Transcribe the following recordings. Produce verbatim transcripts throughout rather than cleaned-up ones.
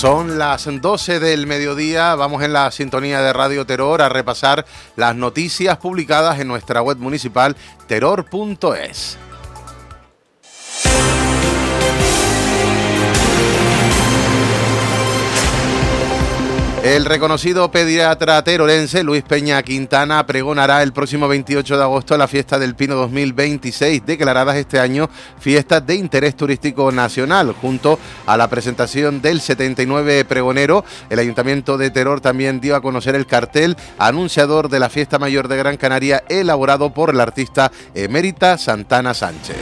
Son las doce del mediodía, vamos en la sintonía de Radio Terror a repasar las noticias publicadas en nuestra web municipal terror punto es. El reconocido pediatra terorense Luis Peña Quintana pregonará el próximo veintiocho de agosto la Fiesta del Pino dos mil veintiséis, declaradas este año fiestas de interés turístico nacional. Junto a la presentación del setenta y nueve pregonero, el Ayuntamiento de Teror también dio a conocer el cartel anunciador de la Fiesta Mayor de Gran Canaria, elaborado por la artista emérita Santana Sánchez.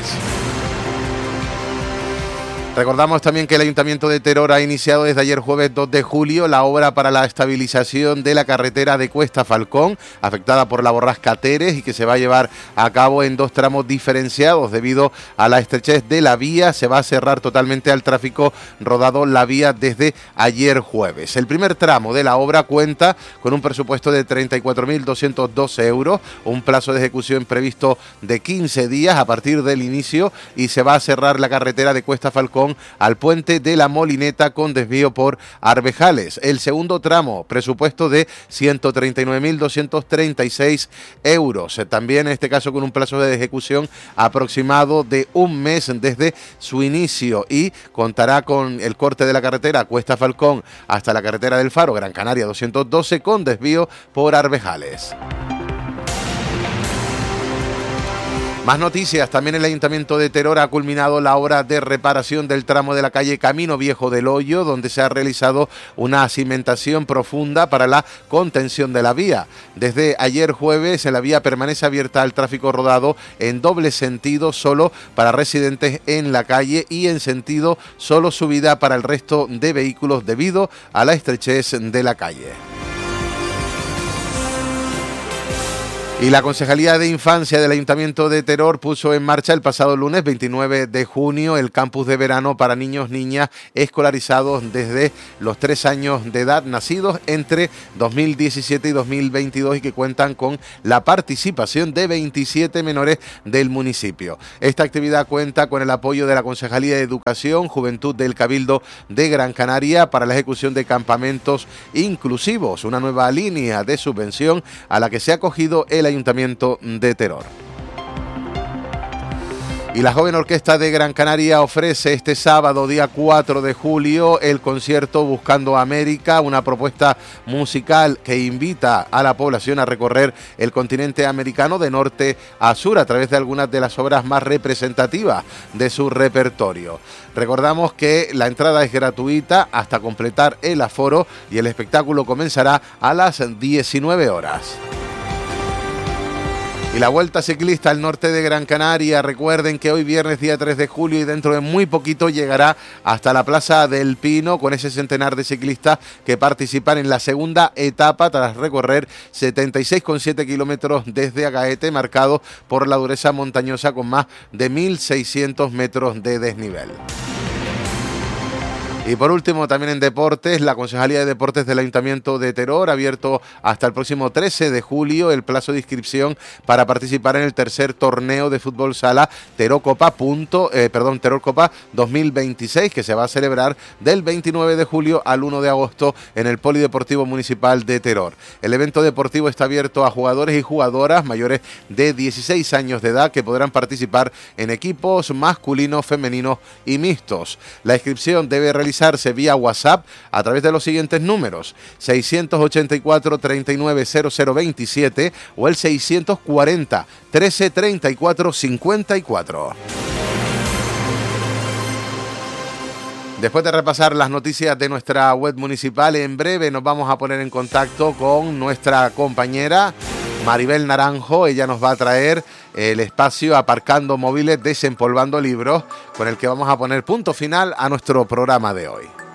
Recordamos también que el Ayuntamiento de Teror ha iniciado desde ayer jueves dos de julio la obra para la estabilización de la carretera de Cuesta Falcón, afectada por la borrasca Teres, y que se va a llevar a cabo en dos tramos diferenciados. Debido a la estrechez de la vía, se va a cerrar totalmente al tráfico rodado la vía desde ayer jueves. El primer tramo de la obra cuenta con un presupuesto de treinta y cuatro mil doscientos doce euros, un plazo de ejecución previsto de quince días a partir del inicio, y se va a cerrar la carretera de Cuesta Falcón al puente de la Molineta con desvío por Arvejales. El segundo tramo, presupuesto de ciento treinta y nueve mil doscientos treinta y seis euros. También en este caso con un plazo de ejecución aproximado de un mes desde su inicio, y contará con el corte de la carretera Cuesta Falcón hasta la carretera del Faro, Gran Canaria doscientos doce, con desvío por Arvejales. Más noticias. También el Ayuntamiento de Teror ha culminado la obra de reparación del tramo de la calle Camino Viejo del Hoyo, donde se ha realizado una cimentación profunda para la contención de la vía. Desde ayer jueves, la vía permanece abierta al tráfico rodado en doble sentido solo para residentes en la calle, y en sentido solo subida para el resto de vehículos debido a la estrechez de la calle. Y la Concejalía de Infancia del Ayuntamiento de Teror puso en marcha el pasado lunes veintinueve de junio el campus de verano para niños y niñas escolarizados desde los tres años de edad, nacidos entre dos mil diecisiete y dos mil veintidós, y que cuentan con la participación de veintisiete menores del municipio. Esta actividad cuenta con el apoyo de la Concejalía de Educación, Juventud del Cabildo de Gran Canaria para la ejecución de campamentos inclusivos, una nueva línea de subvención a la que se ha acogido el Ayuntamiento de Teror. Y la Joven Orquesta de Gran Canaria ofrece este sábado, día cuatro de julio, el concierto Buscando América, una propuesta musical que invita a la población a recorrer el continente americano de norte a sur a través de algunas de las obras más representativas de su repertorio. Recordamos que la entrada es gratuita hasta completar el aforo, y el espectáculo comenzará a las diecinueve horas. Y la Vuelta Ciclista al norte de Gran Canaria, recuerden que hoy viernes día tres de julio y dentro de muy poquito llegará hasta la Plaza del Pino con ese centenar de ciclistas que participan en la segunda etapa tras recorrer setenta y seis coma siete kilómetros desde Agaete, marcado por la dureza montañosa con más de mil seiscientos metros de desnivel. Y por último, también en deportes, la Concejalía de Deportes del Ayuntamiento de Teror ha abierto hasta el próximo trece de julio el plazo de inscripción para participar en el tercer torneo de fútbol sala Teror Copa, punto, eh, perdón, Teror Copa dos mil veintiséis, que se va a celebrar del veintinueve de julio al uno de agosto en el Polideportivo Municipal de Teror. El evento deportivo está abierto a jugadores y jugadoras mayores de dieciséis años de edad que podrán participar en equipos masculinos, femeninos y mixtos. La inscripción debe realizarse vía WhatsApp a través de los siguientes números: seiscientos ochenta y cuatro, treinta y nueve, cero cero veintisiete o el seiscientos cuarenta, trece, treinta y cuatro, cincuenta y cuatro. Después de repasar las noticias de nuestra web municipal, en breve nos vamos a poner en contacto con nuestra compañera Maribel Naranjo. Ella nos va a traer el espacio Aparcando Móviles, Desempolvando Libros, con el que vamos a poner punto final a nuestro programa de hoy.